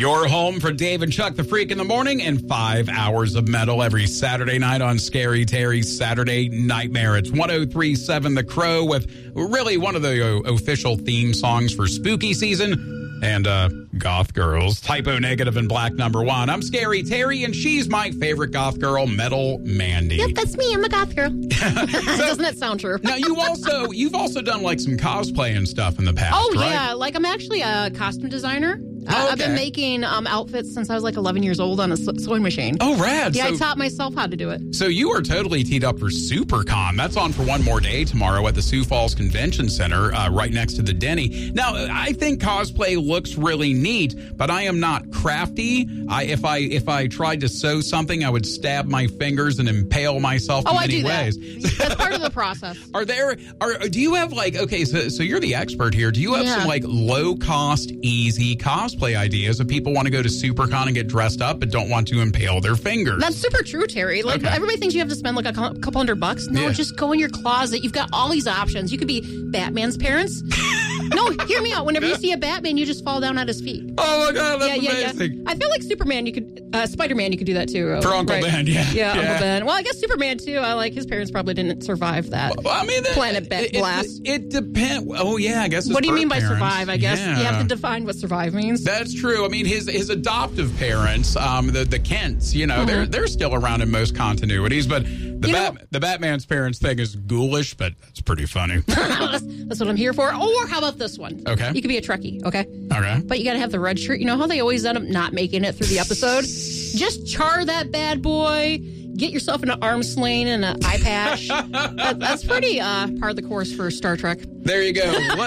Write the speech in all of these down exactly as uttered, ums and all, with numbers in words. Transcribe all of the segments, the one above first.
Your home for Dave and Chuck, the Freak in the Morning, and five hours of metal every Saturday night on Scary Terry's Saturday Nightmare. It's one oh three point seven The Crow with really one of the official theme songs for spooky season. And uh, Goth Girls, Typo Negative and Black Number One. I'm Scary Terry, and she's my favorite goth girl, Metal Mandy. Yep, that's me. I'm a goth girl. so, Doesn't that sound true? Now, you also, you've also done like some cosplay and stuff in the past, Oh, right? yeah. Like, I'm actually a costume designer. Oh, uh, okay. I've been making um, outfits since I was like eleven years old on a sewing machine. Oh, rad. Yeah, so, I taught myself how to do it. So you are totally teed up for SuperCon. That's on for one more day tomorrow at the Sioux Falls Convention Center, uh, right next to the Denny. Now, I think cosplay looks really neat, but I am not crafty. I, if I if I tried to sew something, I would stab my fingers and impale myself Oh, in I many do that. ways. That's part of the process. Are there? Are do you have like? Okay, so so you're the expert here. Do you have Yeah. some like low cost, easy cosplay ideas if people want to go to SuperCon and get dressed up but don't want to impale their fingers? That's super true, Terry. Like, Okay. everybody thinks you have to spend like a cou- couple hundred bucks. No, Yeah. just go in your closet. You've got all these options. You could be Batman's parents. No, hear me out. Whenever you see a Batman, you just fall down at his feet. Oh my God, that's yeah, yeah, amazing. yeah. I feel like Superman, you could, uh, Spider-Man, you could do that too. For Uncle right? Ben, yeah. yeah. Yeah. Uncle Ben. Well, I guess Superman too. I like his parents probably didn't survive that. Well, I mean, that- Planet Ba- it, Blast. It, it depends. Oh yeah, I guess. his What do you birth mean by parents. survive? I guess Yeah. you have to define what survive means. That's true. I mean, his his adoptive parents, um, the the Kents, you know, Mm-hmm. they're they're still around in most continuities, but the You Bat, know- the Batman's parents thing is ghoulish, but that's pretty funny. that's, that's what I'm here for. Or how about this one? Okay. You could be a Trekkie, okay? Okay. But you got to have the red shirt. You know how they always end up not making it through the episode? Just char that bad boy. Get yourself an arm sling and an eye patch. that, that's pretty uh, part of the course for Star Trek. There you go.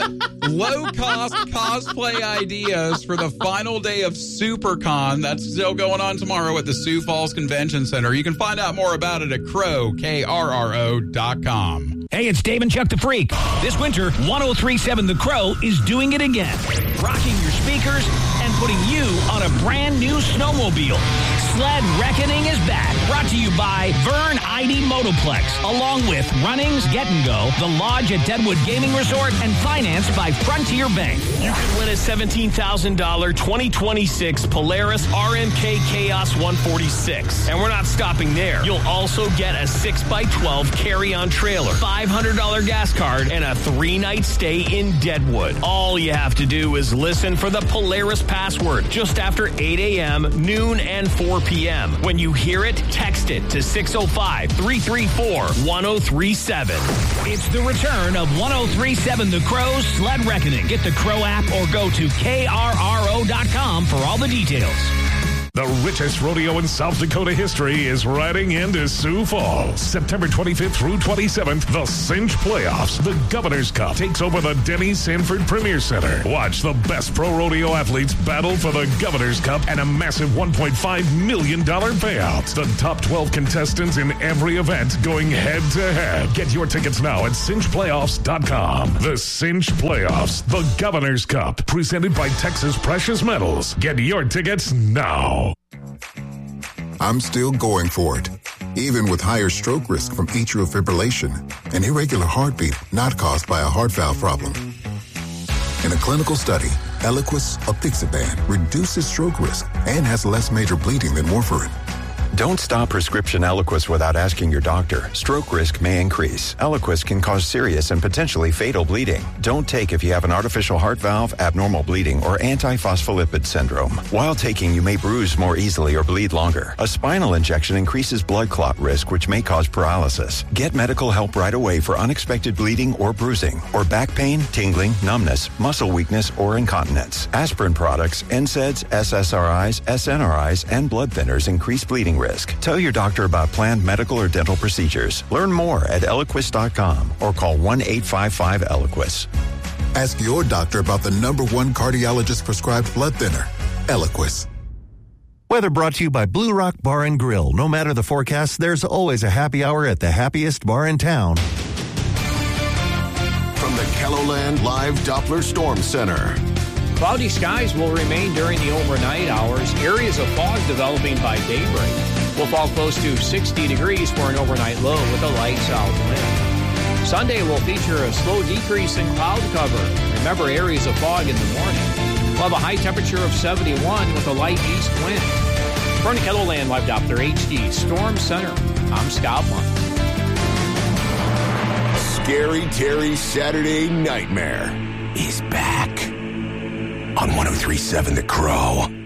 Low cost cosplay ideas for the final day of SuperCon. That's still going on tomorrow at the Sioux Falls Convention Center. You can find out more about it at Crow, K R R O dot com. Hey, it's Dave and Chuck the Freak. This winter, one oh three point seven The Crow is doing it again. Rocking your speakers and putting you on a brand new snowmobile. Sled Reckoning is back. Brought to you by Vern I D Motoplex, along with Runnings Get and Go, The Lodge at Deadwood Gaming Resort, and financed by Frontier Bank. You could win a seventeen thousand dollars twenty twenty-six Polaris R M K Chaos one forty-six. And we're not stopping there. You'll also get a six by twelve carry-on trailer, five hundred dollars gas card, and a three-night stay in Deadwood. All you have to do is listen for the Polaris password just after eight a.m., noon, and four p.m. When you hear it, text it to six oh five, three three four, one oh three seven. It's the return of one oh three point seven The Crow's Sled Reckoning. Get the Crow app or go to K R R O dot com for all the details. The richest rodeo in South Dakota history is riding into Sioux Falls. September twenty-fifth through twenty-seventh, the Cinch Playoffs. The Governor's Cup takes over the Denny Sanford Premier Center. Watch the best pro rodeo athletes battle for the Governor's Cup and a massive one point five million dollars payout. The top twelve contestants in every event going head-to-head. Get your tickets now at cinch playoffs dot com. The Cinch Playoffs, the Governor's Cup, presented by Texas Precious Metals. Get your tickets now. I'm still going for it, even with higher stroke risk from atrial fibrillation, an irregular heartbeat not caused by a heart valve problem. In a clinical study, Eliquis apixaban reduces stroke risk and has less major bleeding than warfarin. Don't stop prescription Eliquis without asking your doctor. Stroke risk may increase. Eliquis can cause serious and potentially fatal bleeding. Don't take if you have an artificial heart valve, abnormal bleeding, or antiphospholipid syndrome. While taking, you may bruise more easily or bleed longer. A spinal injection increases blood clot risk, which may cause paralysis. Get medical help right away for unexpected bleeding or bruising, or back pain, tingling, numbness, muscle weakness, or incontinence. Aspirin products, N SAIDs, S S R Is, S N R Is, and blood thinners increase bleeding risk. Tell your doctor about planned medical or dental procedures. Learn more at Eliquis dot com or call one eight five five Eliquis. Ask your doctor about the number one cardiologist prescribed blood thinner, Eliquis. Weather brought to you by Blue Rock Bar and Grill. No matter the forecast, there's always a happy hour at the happiest bar in town. From the KELOLAND Live Doppler Storm Center. Cloudy skies will remain during the overnight hours. Areas of fog developing by daybreak. Will fall close to sixty degrees for an overnight low with a light south wind. Sunday will feature a slow decrease in cloud cover. Remember, areas of fog in the morning. We'll have a high temperature of seventy-one with a light east wind. From the KELOLAND Live Doppler H D Storm Center, I'm Scott Blunt. Scary Terry's Saturday Nightmare is back on one oh three point seven The Crow.